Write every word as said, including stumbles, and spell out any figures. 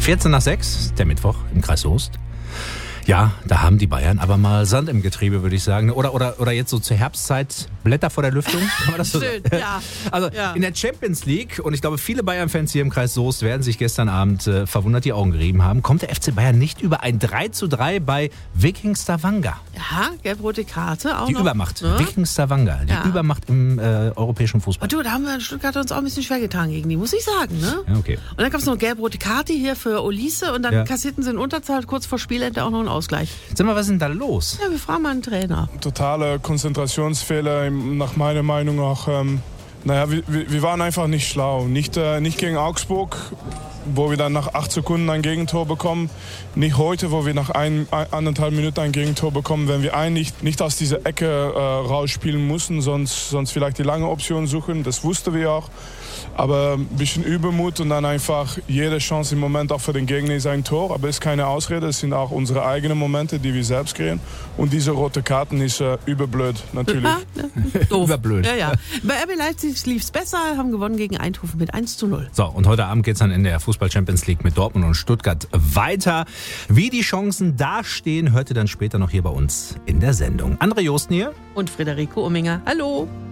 vierzehn nach sechs, der Mittwoch im Kreis Soest. Ja, da haben die Bayern aber mal Sand im Getriebe, würde ich sagen. Oder, oder, oder jetzt so zur Herbstzeit Blätter vor der Lüftung. Kann man das so Schön, sagen? ja. Also ja. in der Champions League, und ich glaube, viele Bayern-Fans hier im Kreis Soest werden sich gestern Abend äh, verwundert die Augen gerieben haben, kommt der F C Bayern nicht über ein drei zu drei bei Viking Stavanger. Ja, gelb-rote Karte auch Die noch. Übermacht. Ne? Viking Stavanger. Die Ja. Übermacht im äh, europäischen Fußball. Und du, da haben wir in Stuttgart uns auch ein bisschen schwer getan gegen die, muss ich sagen. Ne? Ja, okay. Und dann gab es noch eine gelb-rote Karte hier für Olise und dann Ja. kassierten sie in Unterzahl kurz vor Spielende auch noch einen Ausgleich. Sag mal, was ist denn da los? Ja, wir fragen mal einen Trainer. Totale Konzentrationsfehler, nach meiner Meinung auch. Ähm, naja, wir, wir waren einfach nicht schlau. Nicht, äh, nicht gegen Augsburg, wo wir dann nach acht Sekunden ein Gegentor bekommen. Nicht heute, wo wir nach ein, ein, anderthalb Minuten ein Gegentor bekommen. Wenn wir eigentlich nicht aus dieser Ecke äh, rausspielen mussten, sonst, sonst vielleicht die lange Option suchen. Das wussten wir auch. Aber ein bisschen Übermut und dann einfach jede Chance im Moment auch für den Gegner ist ein Tor. Aber es ist keine Ausrede, es sind auch unsere eigenen Momente, die wir selbst kreieren. Und diese rote Karten ist äh, überblöd, natürlich. Ja, ja, doof. Überblöd. Ja, ja. Bei R B Leipzig lief es besser, haben gewonnen gegen Eindhoven mit eins zu null. So, und heute Abend geht es dann in der Fußball-Champions League mit Dortmund und Stuttgart weiter. Wie die Chancen dastehen, hört ihr dann später noch hier bei uns in der Sendung. André Josten hier. Und Federico Umminger. Hallo.